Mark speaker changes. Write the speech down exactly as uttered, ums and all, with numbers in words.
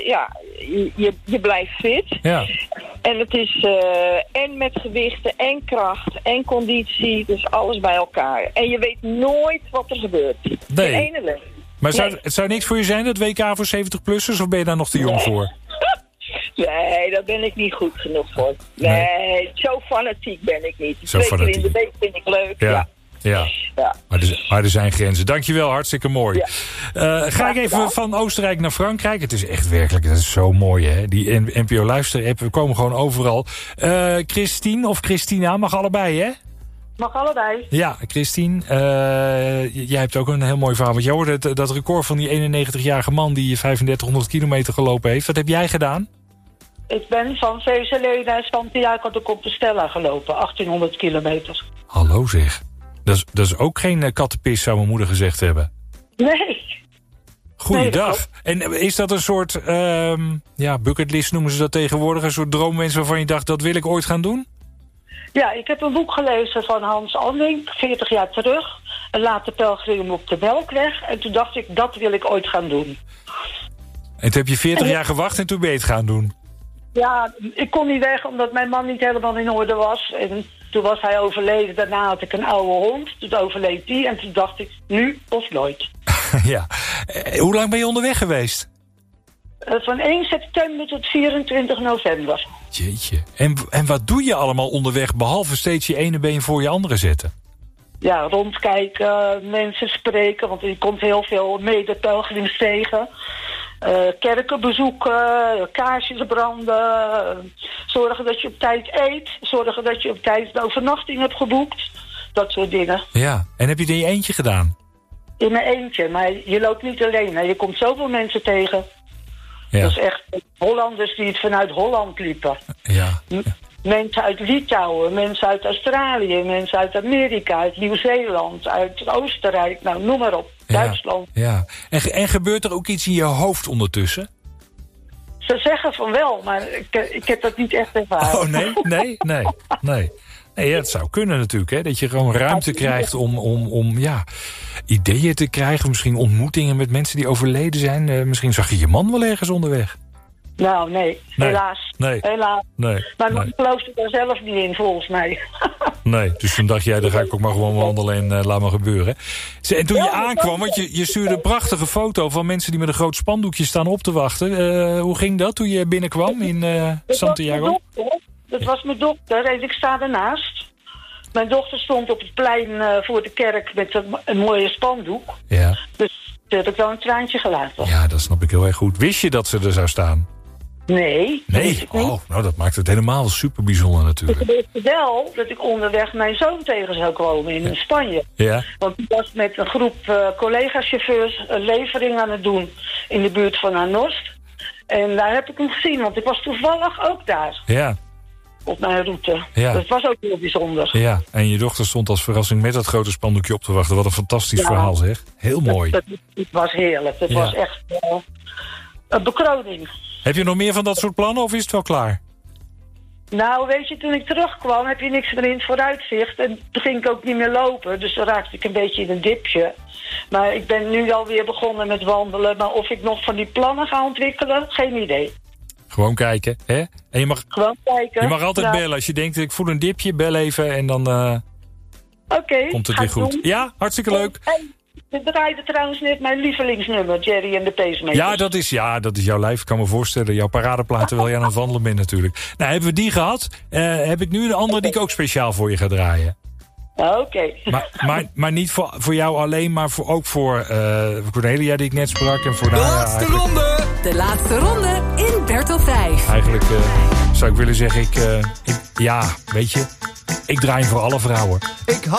Speaker 1: ja, je, je blijft fit.
Speaker 2: Ja.
Speaker 1: En het is uh, en met gewichten, en kracht, en conditie. Dus alles bij elkaar. En je weet nooit wat er gebeurt.
Speaker 2: Nee.
Speaker 1: In ene leven.
Speaker 2: Maar zou,
Speaker 1: nee.
Speaker 2: het zou niks voor je zijn, dat W K voor zeventig-plussers? Of ben je daar nog te jong
Speaker 1: nee.
Speaker 2: voor?
Speaker 1: Nee, daar ben ik niet goed genoeg voor. Nee, nee. Zo fanatiek ben ik niet.
Speaker 2: Zo
Speaker 1: Twee
Speaker 2: fanatiek.
Speaker 1: keer in de week vind ik leuk.
Speaker 2: Ja.
Speaker 1: Ja.
Speaker 2: Ja,
Speaker 1: ja.
Speaker 2: Maar, er, maar er zijn grenzen. Dankjewel, hartstikke mooi.
Speaker 1: Ja.
Speaker 2: Uh, ga ik even van Oostenrijk naar Frankrijk. Het is echt werkelijk, dat is zo mooi, hè. Die N P O Luister-app, we komen gewoon overal. Uh, Christine of Christina, mag allebei, hè?
Speaker 3: Mag allebei.
Speaker 2: Ja, Christine, uh, jij hebt ook een heel mooi verhaal. Want jij hoorde het, dat record van die eenennegentigjarige man die vijfendertighonderd kilometer gelopen heeft. Wat heb jij gedaan?
Speaker 3: Ik ben van Vezelé naar Santiago de Compostela gelopen, achttienhonderd kilometer.
Speaker 2: Hallo zeg. Dat is, dat is ook geen uh, kattenpis, zou mijn moeder gezegd hebben.
Speaker 3: Nee.
Speaker 2: Goeiedag. Nee, en is dat een soort, uh, ja, bucketlist noemen ze dat tegenwoordig, een soort droomwens waarvan je dacht, dat wil ik ooit gaan doen?
Speaker 3: Ja, ik heb een boek gelezen van Hans Anding, veertig jaar terug. Een late pelgrim op de Melkweg. En toen dacht ik, dat wil ik ooit gaan doen.
Speaker 2: En toen heb je veertig jaar gewacht en toen ben je het gaan doen?
Speaker 3: Ja, ik kon niet weg omdat mijn man niet helemaal in orde was. En toen was hij overleden. Daarna had ik een oude hond. Toen overleed die. En toen dacht ik, nu of nooit.
Speaker 2: Ja. Eh, hoe lang ben je onderweg geweest?
Speaker 3: Uh, van één september tot vierentwintig november.
Speaker 2: Jeetje. En, en wat doe je allemaal onderweg, behalve steeds je ene been voor je andere zetten?
Speaker 3: Ja, rondkijken, mensen spreken. Want je komt heel veel mede-pelgrims tegen. Uh, kerken bezoeken, kaarsjes branden. Zorgen dat je op tijd eet. Zorgen dat je op tijd de overnachting hebt geboekt. Dat soort dingen.
Speaker 2: Ja, en heb je het in je eentje gedaan?
Speaker 3: In mijn eentje, maar je loopt niet alleen. Hè. Je komt zoveel mensen tegen. Ja. Dat is echt Hollanders die het vanuit Holland liepen.
Speaker 2: Ja. Ja.
Speaker 3: Mensen uit Litouwen, mensen uit Australië, mensen uit Amerika, uit Nieuw-Zeeland, uit Oostenrijk, nou noem maar op,
Speaker 2: ja.
Speaker 3: Duitsland.
Speaker 2: Ja. En, en gebeurt er ook iets in je hoofd ondertussen?
Speaker 3: Ze zeggen van wel, maar ik, ik heb dat niet echt ervaren.
Speaker 2: Oh nee, nee, nee, nee. Nee, ja, het zou kunnen natuurlijk, hè, dat je gewoon ruimte krijgt om, om, om ja, ideeën te krijgen. Misschien ontmoetingen met mensen die overleden zijn. Uh, misschien zag je je man wel ergens onderweg.
Speaker 3: Nou, nee. nee. Helaas.
Speaker 2: Nee.
Speaker 3: Helaas.
Speaker 2: Nee.
Speaker 3: Maar
Speaker 2: nee.
Speaker 3: ik geloofde er zelf niet in, volgens mij.
Speaker 2: Nee, dus toen dacht jij, dan ga ik ook maar gewoon wandelen en uh, laat maar gebeuren. En toen je aankwam, want je, je stuurde een prachtige foto van mensen die met een groot spandoekje staan op te wachten. Uh, hoe ging dat toen je binnenkwam in uh, Santiago?
Speaker 3: Dat was mijn dochter en ik sta ernaast. Mijn dochter stond op het plein uh, voor de kerk met een, een mooie spandoek.
Speaker 2: Ja.
Speaker 3: Dus toen heb ik wel een traantje gelaten.
Speaker 2: Ja, dat snap ik heel erg goed. Wist je dat ze er zou staan?
Speaker 3: Nee.
Speaker 2: Nee? Oh, nou dat maakt het helemaal super bijzonder natuurlijk.
Speaker 3: Ik wist wel dat ik onderweg mijn zoon tegen zou komen in ja. Spanje.
Speaker 2: Ja.
Speaker 3: Want ik was met een groep uh, collega-chauffeurs een levering aan het doen in de buurt van Anost. En daar heb ik hem gezien, want ik was toevallig ook daar.
Speaker 2: Ja.
Speaker 3: Op mijn route.
Speaker 2: Ja.
Speaker 3: Dat was ook heel bijzonder.
Speaker 2: Ja, en je dochter stond als verrassing met dat grote spandoekje op te wachten. Wat een fantastisch ja. verhaal zeg. Heel mooi.
Speaker 3: Het, het, het was heerlijk. Het ja. was echt uh, een bekroning.
Speaker 2: Heb je nog meer van dat soort plannen of is het wel klaar?
Speaker 3: Nou, weet je, toen ik terugkwam heb je niks meer in het vooruitzicht. En toen ging ik ook niet meer lopen. Dus dan raakte ik een beetje in een dipje. Maar ik ben nu alweer begonnen met wandelen. Maar of ik nog van die plannen ga ontwikkelen, geen idee.
Speaker 2: Gewoon kijken, hè? En je mag,
Speaker 3: Gewoon kijken.
Speaker 2: Je mag altijd
Speaker 3: nou.
Speaker 2: bellen. Als je denkt, ik voel een dipje, bel even en dan uh,
Speaker 3: okay,
Speaker 2: komt het weer goed. Doen. Ja, hartstikke leuk.
Speaker 3: Hey, we draaiden trouwens net mijn lievelingsnummer, Jerry en de Pacemakers.
Speaker 2: Ja, dat is, ja, dat is jouw lijf. Ik kan me voorstellen, jouw paradeplaat terwijl je aan het wandelen bent natuurlijk. Nou, hebben we die gehad. Uh, heb ik nu een andere die ik ook speciaal voor je ga draaien.
Speaker 3: Oké. Okay.
Speaker 2: Maar, maar, maar niet voor, voor jou alleen, maar voor, ook voor uh, Cornelia die ik net sprak. En voor
Speaker 4: de
Speaker 2: Naya,
Speaker 4: laatste ronde!
Speaker 5: De laatste ronde in Bertel vijf.
Speaker 2: Eigenlijk uh, zou ik willen zeggen, ik, uh, ik, ja, weet je, ik draai voor alle vrouwen.
Speaker 4: Ik